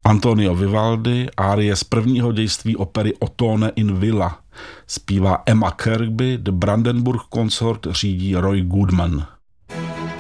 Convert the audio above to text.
Antonio Vivaldi, árie z prvního dějství opery Ottone in Villa. Zpívá Emma Kirkby, The Brandenburg Consort řídí Roy Goodman.